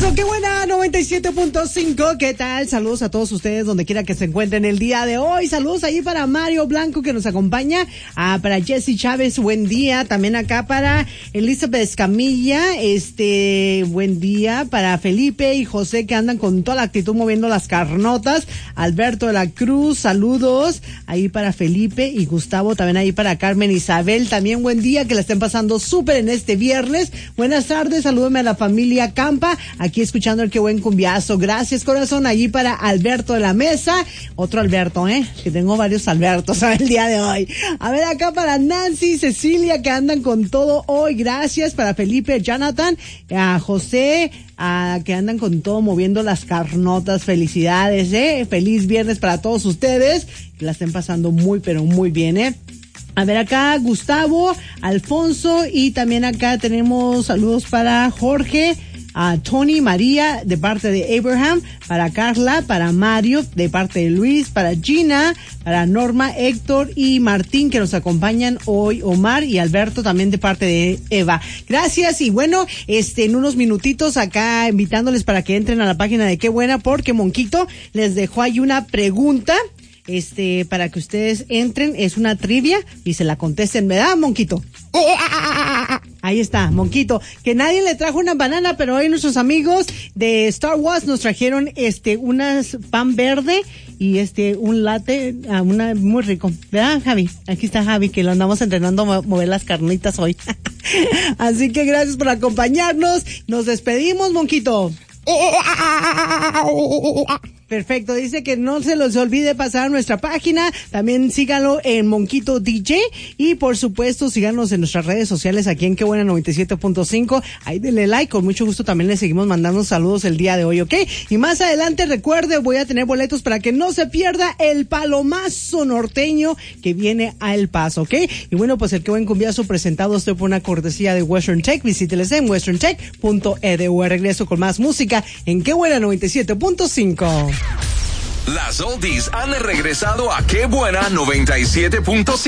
Eso, qué buena, 97.5, ¿qué tal? Saludos a todos ustedes donde quiera que se encuentren el día de hoy. Saludos ahí para Mario Blanco que nos acompaña, para Jessy Chávez, buen día. También acá para Elizabeth Escamilla, buen día. Para Felipe y José que andan con toda la actitud moviendo las carnotas. Alberto de la Cruz, saludos. Ahí para Felipe y Gustavo, también ahí para Carmen Isabel, también buen día, que la estén pasando súper en este viernes. Buenas tardes, salúdame a la familia Campa, aquí escuchando el Qué Buen Cumbiazo. Gracias, corazón. Allí para Alberto de la Mesa, otro Alberto, que tengo varios Albertos el día de hoy. A ver, acá para Nancy y Cecilia que andan con todo hoy. Gracias para Felipe, Jonathan, a José, que andan con todo moviendo las carnotas. Felicidades, feliz viernes para todos ustedes, que la estén pasando muy pero muy bien, A ver acá, Gustavo, Alfonso, y también acá tenemos saludos para Jorge, a Tony, María, de parte de Abraham, para Carla, para Mario, de parte de Luis, para Gina, para Norma, Héctor y Martín, que nos acompañan hoy, Omar y Alberto, también de parte de Eva. Gracias, y bueno, en unos minutitos acá invitándoles para que entren a la página de Qué Buena, porque Monquito les dejó ahí una pregunta, para que ustedes entren, es una trivia y se la contesten, ¿verdad, Monquito? Ahí está, Monquito, que nadie le trajo una banana, pero hoy nuestros amigos de Star Wars nos trajeron unas pan verde y un latte, muy rico, ¿verdad, Javi? Aquí está Javi, que lo andamos entrenando a mover las carnitas hoy. Así que gracias por acompañarnos. Nos despedimos, Monquito. Perfecto, dice que no se les olvide pasar a nuestra página, también síganlo en Monquito DJ y por supuesto síganos en nuestras redes sociales aquí en Qué Buena 97.5, ahí denle like, con mucho gusto también les seguimos mandando saludos el día de hoy, ¿ok? Y más adelante recuerde, voy a tener boletos para que no se pierda el palomazo norteño que viene a El Paso, ¿ok? Y bueno, pues el Qué Buen Cumbiazo presentado usted por una cortesía de Western Tech, visíteles en westerntech.edu. Regreso con más música en Qué Buena 97.5. Las oldies han regresado a Qué Buena 97.5.